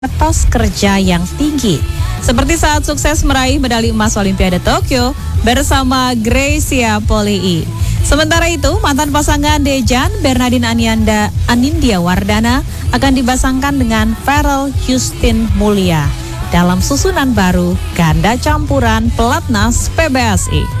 etos kerja yang tinggi. Seperti saat sukses meraih medali emas Olimpiade Tokyo bersama Greysia Polii. Sementara itu, mantan pasangan Dejan, Bernardine Anindya Wardana akan dipasangkan dengan Farrell Justin Mulia dalam susunan baru ganda campuran pelatnas PBSI.